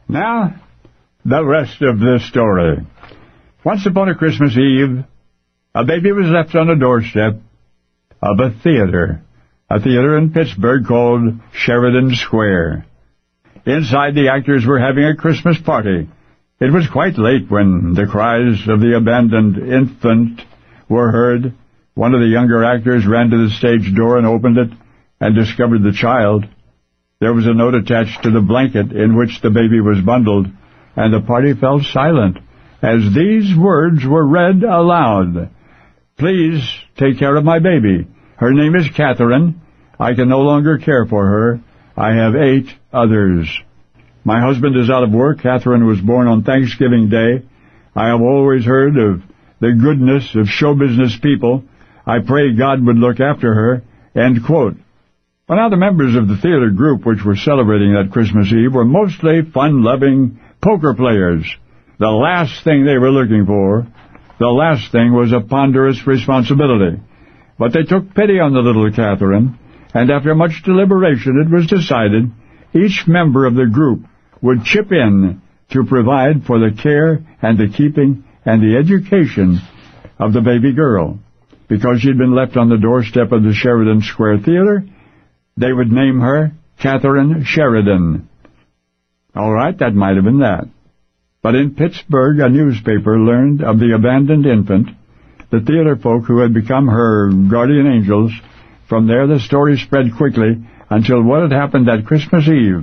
Now, the rest of the story. Once upon a Christmas Eve, a baby was left on the doorstep of a theater in Pittsburgh called Sheridan Square. Inside, the actors were having a Christmas party. It was quite late when the cries of the abandoned infant were heard. One of the younger actors ran to the stage door and opened it and discovered the child. There was a note attached to the blanket in which the baby was bundled, and the party fell silent as these words were read aloud. "Please take care of my baby. Her name is Catherine. I can no longer care for her. I have 8 others. My husband is out of work. Catherine was born on Thanksgiving Day. I have always heard of the goodness of show business people. I pray God would look after her." End quote. Well, now the members of the theater group which were celebrating that Christmas Eve were mostly fun-loving poker players. The last thing they were looking for, the last thing was a ponderous responsibility. But they took pity on the little Catherine, and after much deliberation it was decided each member of the group would chip in to provide for the care and the keeping and the education of the baby girl. Because she'd been left on the doorstep of the Sheridan Square Theater, they would name her Catherine Sheridan. All right, that might have been that. But in Pittsburgh, a newspaper learned of the abandoned infant, the theater folk who had become her guardian angels. From there, the story spread quickly until what had happened that Christmas Eve,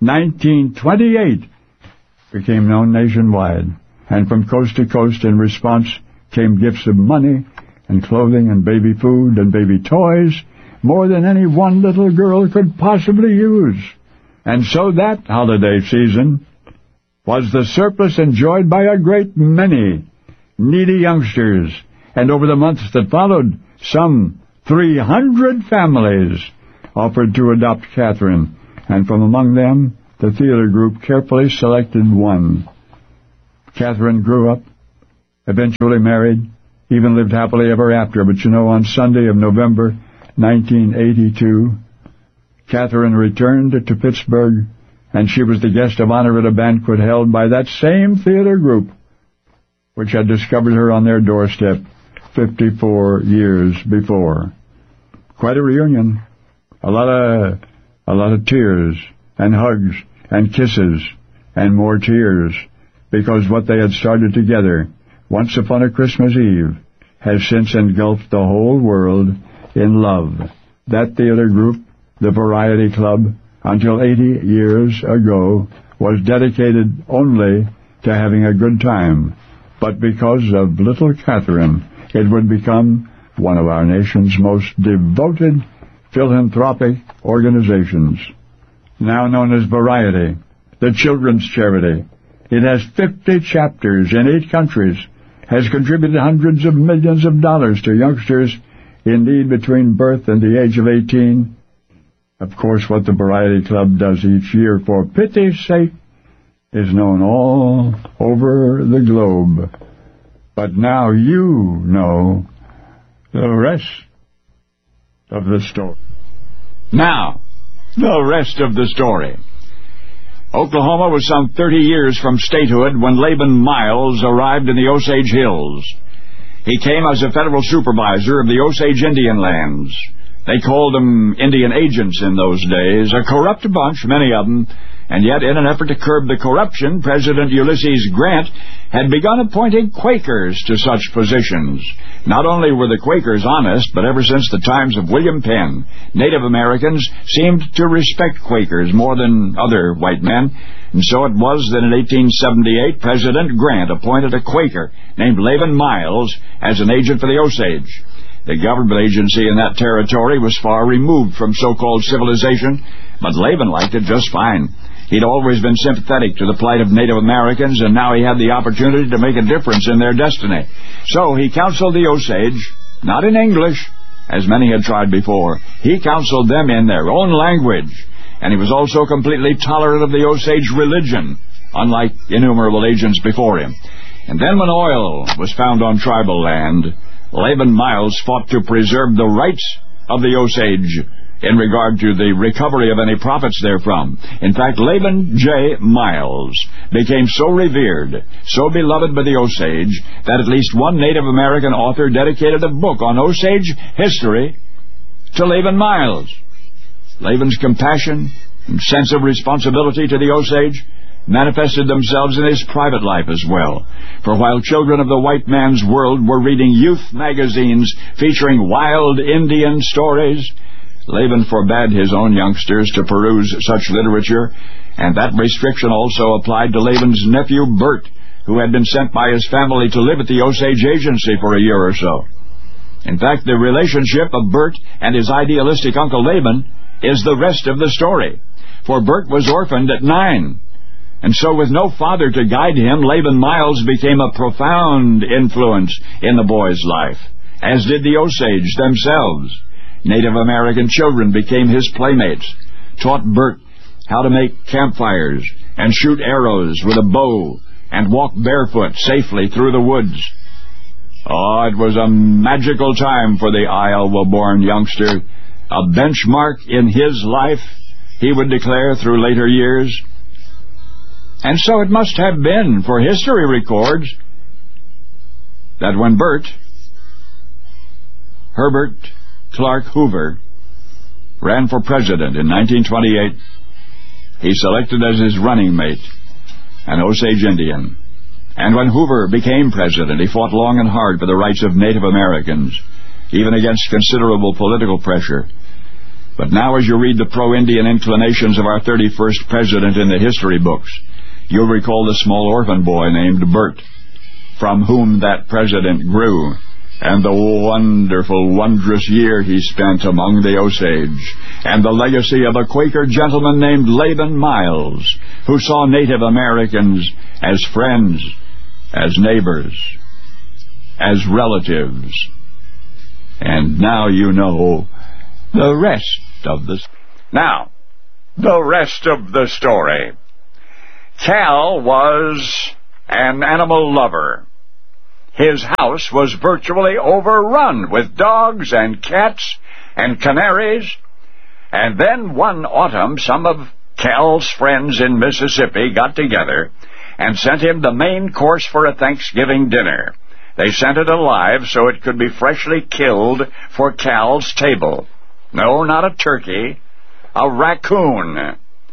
1928, became known nationwide. And from coast to coast, in response, came gifts of money and clothing and baby food and baby toys, more than any one little girl could possibly use. And so that holiday season was the surplus enjoyed by a great many needy youngsters, and over the months that followed, some 300 families offered to adopt Catherine, and from among them, the theater group carefully selected one. Catherine grew up, eventually married, even lived happily ever after, but on Sunday of November 1982, Catherine returned to Pittsburgh, and she was the guest of honor at a banquet held by that same theater group which had discovered her on their doorstep 54 years before. Quite a reunion. A lot of tears and hugs and kisses and more tears, because what they had started together once upon a Christmas Eve has since engulfed the whole world in love. That theater group, the Variety Club, until 80 years ago, was dedicated only to having a good time. But because of little Catherine, it would become one of our nation's most devoted philanthropic organizations, now known as Variety, the children's charity. It has 50 chapters in 8 countries, has contributed hundreds of millions of dollars to youngsters in need between birth and the age of 18. Of course, what the Variety Club does each year, for pity's sake, is known all over the globe. But now you know the rest of the story. Now, the rest of the story. Oklahoma was some 30 years from statehood when Laban Miles arrived in the Osage Hills. He came as a federal supervisor of the Osage Indian lands. They called them Indian agents in those days, a corrupt bunch, many of them, and yet in an effort to curb the corruption, President Ulysses Grant had begun appointing Quakers to such positions. Not only were the Quakers honest, but ever since the times of William Penn, Native Americans seemed to respect Quakers more than other white men, and so it was that in 1878 President Grant appointed a Quaker named Laban Miles as an agent for the Osage. The government agency in that territory was far removed from so-called civilization, but Laban liked it just fine. He'd always been sympathetic to the plight of Native Americans, and now he had the opportunity to make a difference in their destiny. So he counseled the Osage, not in English, as many had tried before. He counseled them in their own language, and he was also completely tolerant of the Osage religion, unlike innumerable agents before him. And then when oil was found on tribal land, Laban Miles fought to preserve the rights of the Osage in regard to the recovery of any profits therefrom. In fact, Laban J. Miles became so revered, so beloved by the Osage, that at least one Native American author dedicated a book on Osage history to Laban Miles. Laban's compassion and sense of responsibility to the Osage manifested themselves in his private life as well. For while children of the white man's world were reading youth magazines featuring wild Indian stories, Laban forbade his own youngsters to peruse such literature, and that restriction also applied to Laban's nephew Bert, who had been sent by his family to live at the Osage Agency for a year or so. In fact, the relationship of Bert and his idealistic Uncle Laban is the rest of the story, for Bert was orphaned at 9. And so with no father to guide him, Laban Miles became a profound influence in the boy's life, as did the Osage themselves. Native American children became his playmates, taught Bert how to make campfires and shoot arrows with a bow and walk barefoot safely through the woods. Oh, it was a magical time for the Iowa-born youngster, a benchmark in his life, he would declare through later years. And so it must have been, for history records, that when Herbert Clark Hoover ran for president in 1928, he selected as his running mate an Osage Indian. And when Hoover became president, he fought long and hard for the rights of Native Americans, even against considerable political pressure. But now as you read the pro-Indian inclinations of our 31st president in the history books, you'll recall the small orphan boy named Bert, from whom that president grew, and the wonderful, wondrous year he spent among the Osage, and the legacy of a Quaker gentleman named Laban Miles, who saw Native Americans as friends, as neighbors, as relatives. And now you know the rest of the story. Cal was an animal lover. His house was virtually overrun with dogs and cats and canaries. And then one autumn, some of Cal's friends in Mississippi got together and sent him the main course for a Thanksgiving dinner. They sent it alive so it could be freshly killed for Cal's table. No, not a turkey, a raccoon.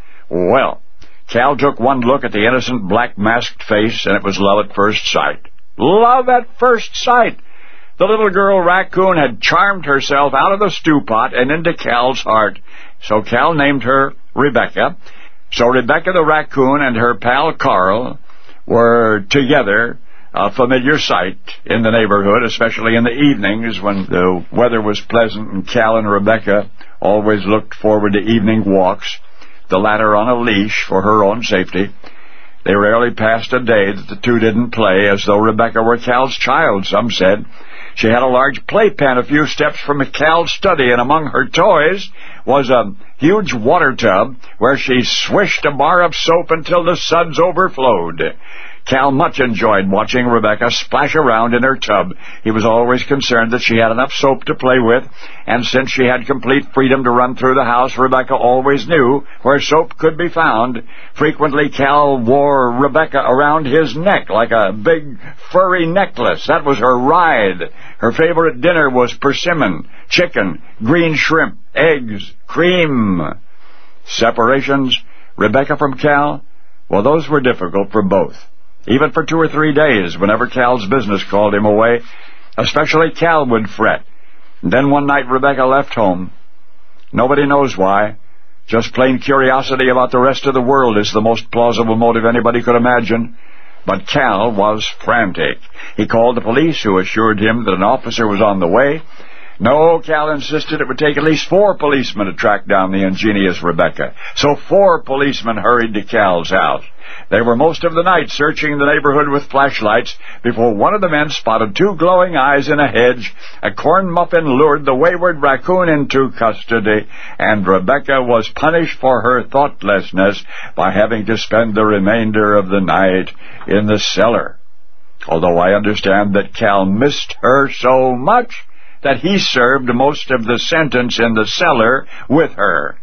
Well, Cal took one look at the innocent black-masked face, and it was love at first sight. Love at first sight! The little girl raccoon had charmed herself out of the stew pot and into Cal's heart, so Cal named her Rebecca. So Rebecca the raccoon and her pal Carl were together, a familiar sight in the neighborhood, especially in the evenings when the weather was pleasant, and Cal and Rebecca always looked forward to evening walks, the latter on a leash for her own safety. They rarely passed a day that the two didn't play, as though Rebecca were Cal's child, some said. She had a large playpen a few steps from Cal's study, and among her toys was a huge water tub where she swished a bar of soap until the suds overflowed. Cal much enjoyed watching Rebecca splash around in her tub. He was always concerned that she had enough soap to play with, and since she had complete freedom to run through the house, Rebecca always knew where soap could be found. Frequently, Cal wore Rebecca around his neck like a big furry necklace. That was her ride. Her favorite dinner was persimmon, chicken, green shrimp, eggs, cream. Separations, Rebecca from Cal, well, those were difficult for both. Even for 2 or 3 days, whenever Cal's business called him away, especially Cal would fret. And then one night Rebecca left home. Nobody knows why. Just plain curiosity about the rest of the world is the most plausible motive anybody could imagine. But Cal was frantic. He called the police, who assured him that an officer was on the way. No, Cal insisted it would take at least 4 policemen to track down the ingenious Rebecca. So 4 policemen hurried to Cal's house. They were most of the night searching the neighborhood with flashlights before one of the men spotted 2 glowing eyes in a hedge. A corn muffin lured the wayward raccoon into custody, and Rebecca was punished for her thoughtlessness by having to spend the remainder of the night in the cellar. Although I understand that Cal missed her so much that he served most of the sentence in the cellar with her.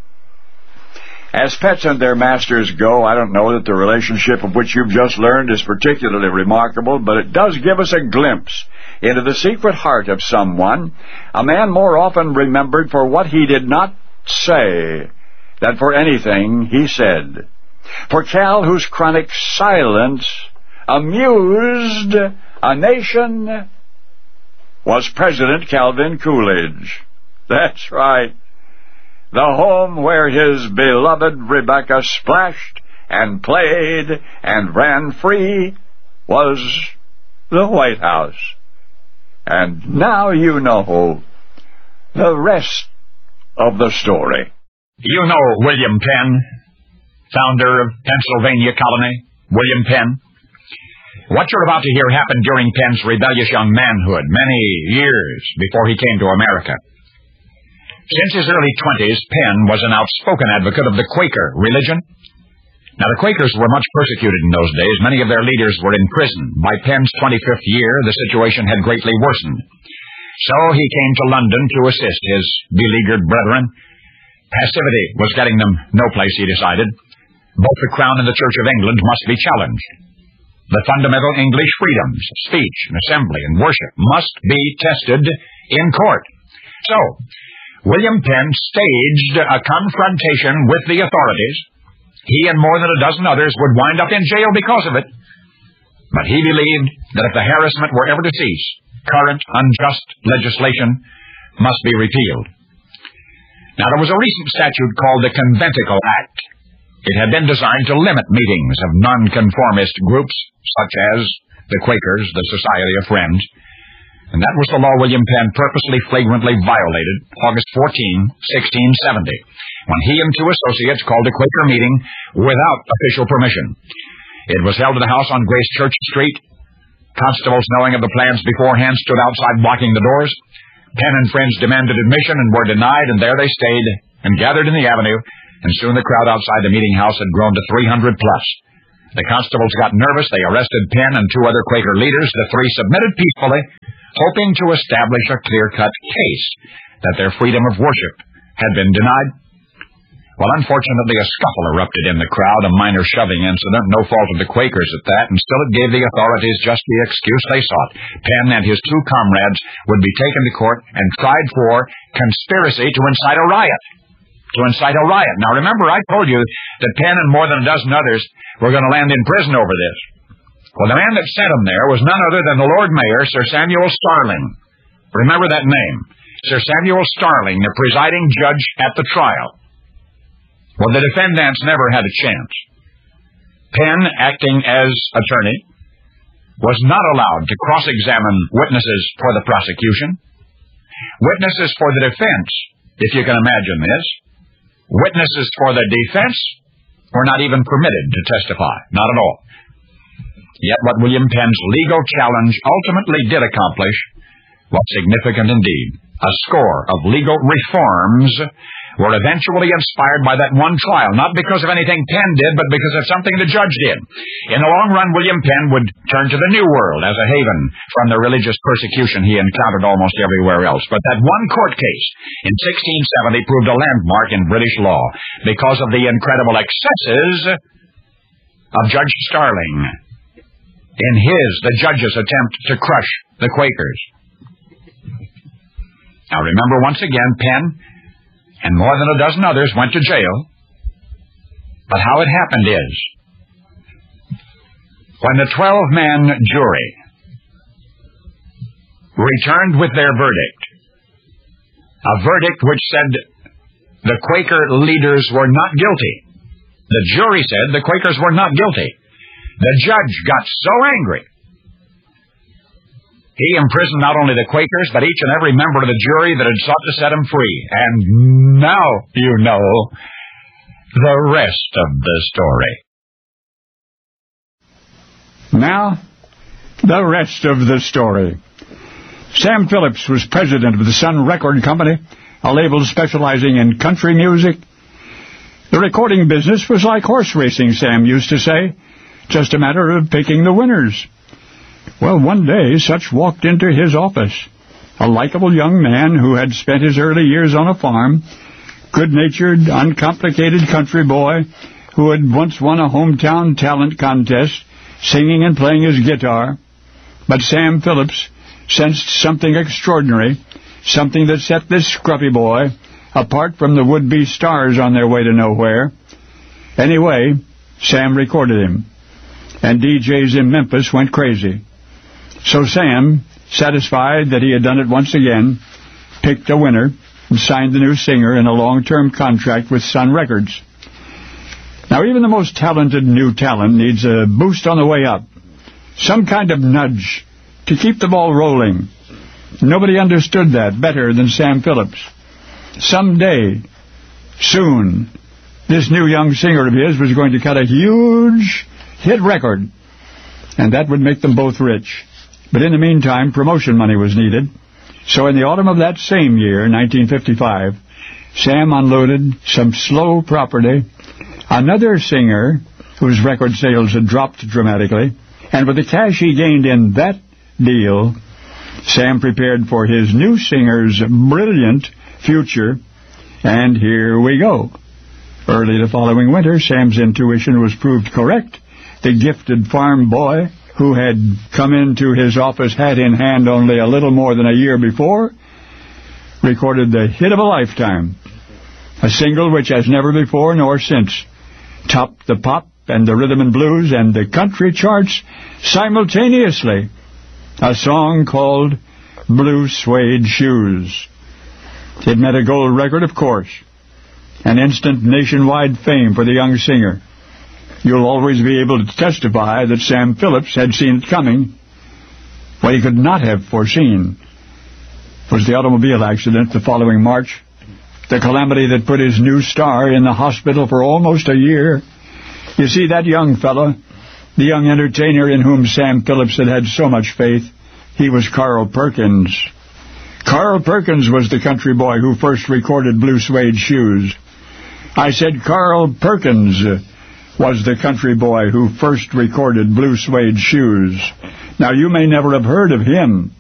As pets and their masters go, I don't know that the relationship of which you've just learned is particularly remarkable, but it does give us a glimpse into the secret heart of someone, a man more often remembered for what he did not say than for anything he said. For Cal, whose chronic silence amused a nation, was President Calvin Coolidge. That's right. The home where his beloved Rebecca splashed and played and ran free was the White House. And now you know the rest of the story. You know William Penn, founder of Pennsylvania Colony, William Penn. What you're about to hear happened during Penn's rebellious young manhood, many years before he came to America. Since his early 20s, Penn was an outspoken advocate of the Quaker religion. Now, the Quakers were much persecuted in those days. Many of their leaders were in prison. By Penn's 25th year, the situation had greatly worsened. So he came to London to assist his beleaguered brethren. Passivity was getting them no place, he decided. Both the Crown and the Church of England must be challenged. The fundamental English freedoms, speech and assembly and worship, must be tested in court. So, William Penn staged a confrontation with the authorities. He and more than a dozen others would wind up in jail because of it. But he believed that if the harassment were ever to cease, current unjust legislation must be repealed. Now, there was a recent statute called the Conventicle Act. It had been designed to limit meetings of nonconformist groups, such as the Quakers, the Society of Friends. And that was the law William Penn purposely, flagrantly violated August 14, 1670, when he and two associates called a Quaker meeting without official permission. It was held at a house on Grace Church Street. Constables, knowing of the plans beforehand, stood outside blocking the doors. Penn and friends demanded admission and were denied, and there they stayed and gathered in the avenue, and soon the crowd outside the meeting house had grown to 300 plus. The constables got nervous. They arrested Penn and two other Quaker leaders. The three submitted peacefully, hoping to establish a clear-cut case that their freedom of worship had been denied. Well, unfortunately, a scuffle erupted in the crowd, a minor shoving incident, no fault of the Quakers at that, and still it gave the authorities just the excuse they sought. Penn and his two comrades would be taken to court and tried for conspiracy to incite a riot. Now, remember, I told you that Penn and more than a dozen others were going to land in prison over this. Well, the man that sent them there was none other than the Lord Mayor, Sir Samuel Starling. Remember that name, Sir Samuel Starling, the presiding judge at the trial. Well, the defendants never had a chance. Penn, acting as attorney, was not allowed to cross-examine witnesses for the prosecution. Witnesses for the defense, if you can imagine this, witnesses for the defense were not even permitted to testify, not at all. Yet what William Penn's legal challenge ultimately did accomplish was significant indeed. A score of legal reforms were eventually inspired by that one trial, not because of anything Penn did, but because of something the judge did. In the long run, William Penn would turn to the New World as a haven from the religious persecution he encountered almost everywhere else. But that one court case in 1670 proved a landmark in British law because of the incredible excesses of Judge Starling in the judge's attempt to crush the Quakers. Now remember, once again, Penn and more than a dozen others went to jail. But how it happened is, when the 12-man jury returned with their verdict, a verdict which said the Quaker leaders were not guilty. The jury said the Quakers were not guilty. The judge got so angry, he imprisoned not only the Quakers, but each and every member of the jury that had sought to set him free. And now you know the rest of the story. Now, the rest of the story. Sam Phillips was president of the Sun Record Company, a label specializing in country music. The recording business was like horse racing, Sam used to say, just a matter of picking the winners. Well, one day, Such walked into his office. a likable young man who had spent his early years on a farm, good-natured, uncomplicated country boy who had once won a hometown talent contest, singing and playing his guitar. But Sam Phillips sensed something extraordinary, something that set this scruffy boy apart from the would-be stars on their way to nowhere. Anyway, Sam recorded him, and DJs in Memphis went crazy. So Sam, satisfied that he had done it once again, picked a winner and signed the new singer in a long-term contract with Sun Records. Now, even the most talented new talent needs a boost on the way up, some kind of nudge to keep the ball rolling. Nobody understood that better than Sam Phillips. Someday, soon, this new young singer of his was going to cut a huge hit record, and that would make them both rich. But in the meantime, promotion money was needed. So in the autumn of that same year, 1955, Sam unloaded some slow property, another singer whose record sales had dropped dramatically, and with the cash he gained in that deal, Sam prepared for his new singer's brilliant future, and here we go. Early the following winter, Sam's intuition was proved correct. The gifted farm boy, who had come into his office hat in hand only a little more than a year before, recorded the hit of a lifetime, a single which has never before nor since topped the pop and the rhythm and blues and the country charts simultaneously, a song called Blue Suede Shoes. It meant a gold record, of course, an instant nationwide fame for the young singer. You'll always be able to testify that Sam Phillips had seen it coming. What he could not have foreseen was the automobile accident the following March, the calamity that put his new star in the hospital for almost a year. You see, that young fella, the young entertainer in whom Sam Phillips had had so much faith, he was Carl Perkins. Carl Perkins was the country boy who first recorded Blue Suede Shoes. I said Carl Perkins was the country boy who first recorded Blue Suede Shoes. Now, you may never have heard of him,